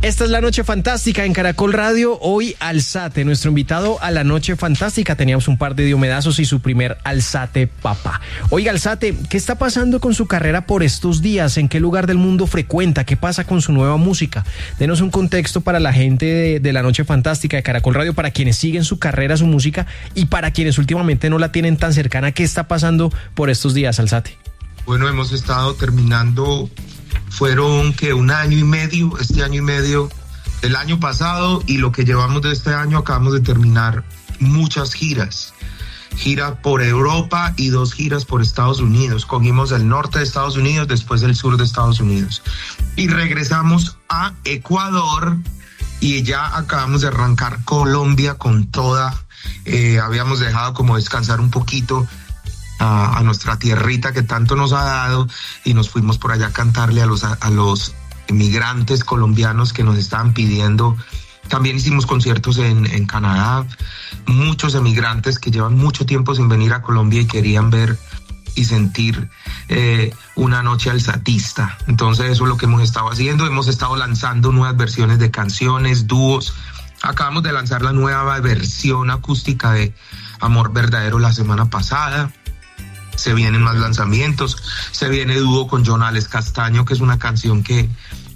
Esta es La Noche Fantástica en Caracol Radio. Hoy Alzate, nuestro invitado a La Noche Fantástica. Teníamos un par de diomedazos y su primer Alzate papá. Oiga, Alzate, ¿qué está pasando con su carrera por estos días? ¿En qué lugar del mundo frecuenta? ¿Qué pasa con su nueva música? Denos un contexto para la gente de La Noche Fantástica de Caracol Radio, para quienes siguen su carrera, su música, y para quienes últimamente no la tienen tan cercana. ¿Qué está pasando por estos días, Alzate? Bueno, hemos estado terminando, fueron que un año y medio, este año y medio del año pasado, y lo que llevamos de este año acabamos de terminar muchas giras. Gira por Europa y 2 giras por Estados Unidos. Cogimos el norte de Estados Unidos, después el sur de Estados Unidos. Y regresamos a Ecuador y ya acabamos de arrancar Colombia con toda. Habíamos dejado como descansar un poquito a nuestra tierrita que tanto nos ha dado, y nos fuimos por allá a cantarle a los emigrantes colombianos que nos estaban pidiendo. También hicimos conciertos en Canadá, muchos emigrantes que llevan mucho tiempo sin venir a Colombia y querían ver y sentir una noche alzatista. Entonces eso es lo que hemos estado haciendo. Hemos estado lanzando nuevas versiones de canciones, dúos. Acabamos de lanzar la nueva versión acústica de Amor Verdadero la semana pasada. Se vienen más lanzamientos, se viene dúo con Jonales Castaño, que es una canción que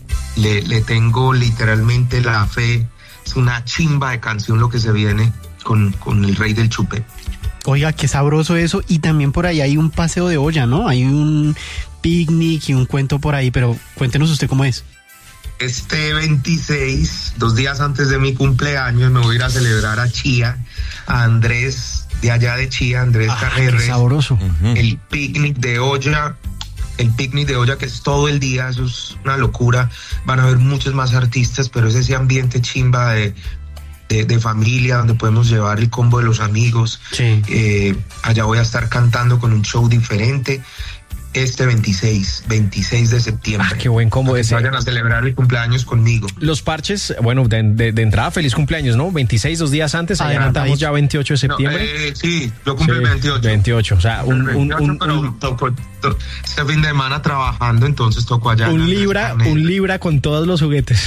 le tengo literalmente la fe. Es una chimba de canción lo que se viene con el Rey del Chupe. Oiga, qué sabroso eso. Y también por ahí hay un paseo de olla, ¿no? Hay un picnic y un cuento por ahí, pero cuéntenos usted cómo es. Este 26, 2 días antes de mi cumpleaños, me voy a ir a celebrar a Chía, a Andrés de allá de Chía, Andrés Carreras. Sabroso. El picnic de olla, que es todo el día, eso es una locura. Van a haber muchos más artistas, pero es ese ambiente chimba de familia, donde podemos llevar el combo de los amigos. Sí. Allá voy a estar cantando con un show diferente. Este 26 de septiembre. Qué buen combo ese. Vayan a celebrar el cumpleaños conmigo. Los parches, bueno, de entrada, feliz cumpleaños, ¿no? 26, 2 días antes, adelantamos ya 28 de septiembre. No, sí, yo cumplo el 28. 28, o sea, pero tocó este fin de semana trabajando, entonces tocó allá. Un libra con todos los juguetes.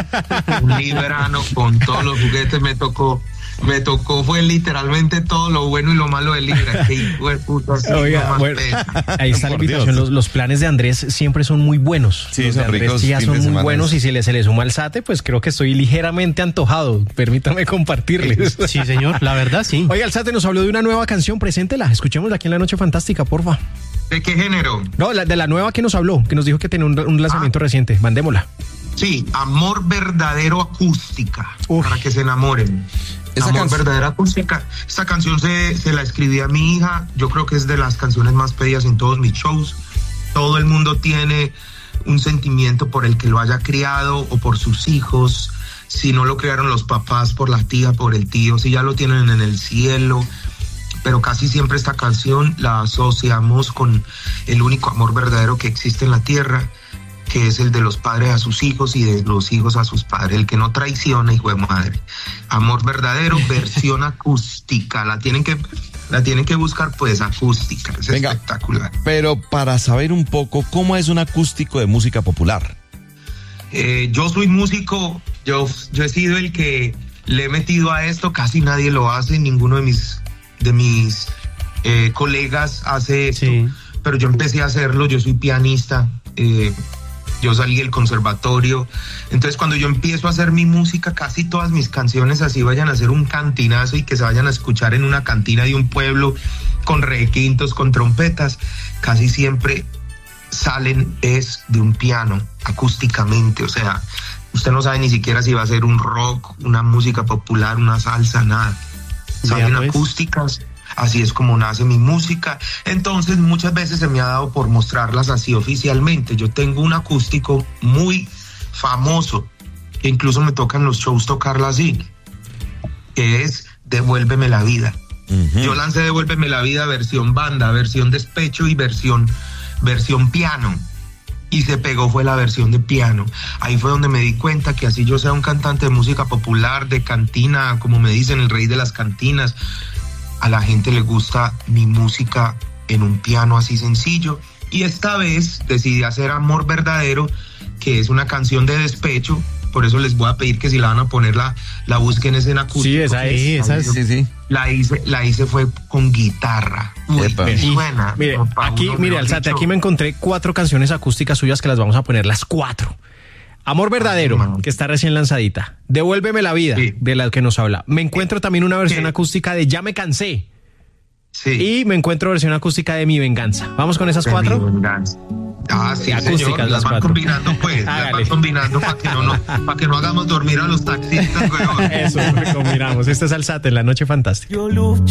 Un librano con todos los juguetes me tocó, fue literalmente todo lo bueno y lo malo de Libra. Qué hijo de puta. Oiga, bueno, ahí está la invitación. Los planes de Andrés siempre son muy buenos. Sí, los de Andrés ya son muy buenos, y si se le suma Alzate, pues creo que estoy ligeramente antojado. Permítame compartirles. Sí, señor, la verdad, sí. Oiga, Alzate nos habló de una nueva canción, preséntela. Escuchémosla aquí en La Noche Fantástica, porfa. ¿De qué género? No, de la nueva que nos habló, que nos dijo que tenía un lanzamiento reciente. Mandémosla. Sí, Amor Verdadero Acústica. Para que se enamoren. Amor Verdadera Acústica. Esta canción se la escribí a mi hija. Yo creo que es de las canciones más pedidas en todos mis shows. Todo el mundo tiene un sentimiento por el que lo haya criado o por sus hijos. Si no lo criaron los papás, por la tía, por el tío. Si ya lo tienen en el cielo. Pero casi siempre esta canción la asociamos con el único amor verdadero que existe en la tierra, que es el de los padres a sus hijos y de los hijos a sus padres, el que no traiciona, hijo de madre. Amor Verdadero, versión acústica. La tienen que buscar, pues, acústica. Es espectacular. Pero para saber un poco, ¿cómo es un acústico de música popular? Yo soy músico, yo he sido el que le he metido a esto, casi nadie lo hace, ninguno de mis colegas hace esto, sí. Pero yo empecé a hacerlo, yo soy pianista, yo salí del conservatorio, entonces cuando yo empiezo a hacer mi música, casi todas mis canciones así vayan a ser un cantinazo y que se vayan a escuchar en una cantina de un pueblo con requintos, con trompetas, casi siempre salen es de un piano, acústicamente, o sea, usted no sabe ni siquiera si va a ser un rock, una música popular, una salsa, nada. Salen acústicas, así es como nace mi música. Entonces muchas veces se me ha dado por mostrarlas así oficialmente. Yo tengo un acústico muy famoso, que incluso me toca en los shows tocarla así, que es Devuélveme la Vida. Uh-huh. Yo lancé Devuélveme la Vida versión banda, versión despecho y versión piano. Y se pegó fue la versión de piano. Ahí fue donde me di cuenta que así yo sea un cantante de música popular, de cantina, como me dicen, el rey de las cantinas, a la gente le gusta mi música en un piano así sencillo. Y esta vez decidí hacer Amor Verdadero, que es una canción de despecho, por eso les voy a pedir que si la van a poner la busquen en acústico. Sí, esa es. Sí. La hice fue con guitarra. Uy, Epa. me suena. Mire, Papá, aquí, uno, mire, mejor Alzate, dicho. aquí me encontré 4 canciones acústicas suyas que las vamos a poner las 4. Amor verdadero, man. que está recién lanzadita. Devuélveme la vida, Sí. de la que nos habla. Me encuentro también una versión Sí. acústica de Ya me cansé. Sí. Y me encuentro versión acústica de Mi venganza. ¿Vamos con esas De 4? Mi venganza. Ah, sí, Acústicas señor, las las van 4. combinando pues, las Hágale. van combinando para que no hagamos dormir a los taxistas, weón. Eso, combinamos. Este es Alzate en la Noche Fantástica.